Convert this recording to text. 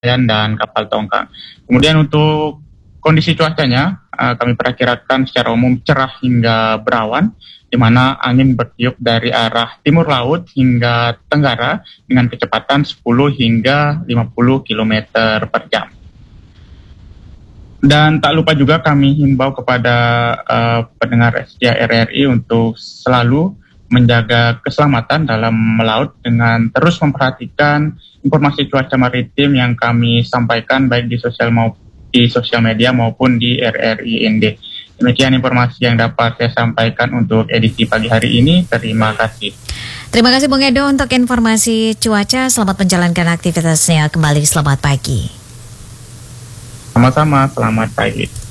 nelayan dan kapal tongkang. Kemudian untuk kondisi cuacanya, kami perakirakan secara umum cerah hingga berawan, di mana angin bertiup dari arah timur laut hingga tenggara dengan kecepatan 10 hingga 50 km per jam. Dan tak lupa juga kami himbau kepada pendengar setia RRI untuk selalu menjaga keselamatan dalam melaut dengan terus memperhatikan informasi cuaca maritim yang kami sampaikan baik di sosial media maupun di RRI ND. Demikian informasi yang dapat saya sampaikan untuk edisi pagi hari ini. Terima kasih. Terima kasih Bung Edo untuk informasi cuaca. Selamat menjalankan aktivitasnya kembali. Selamat pagi. Sama-sama, selamat pagi.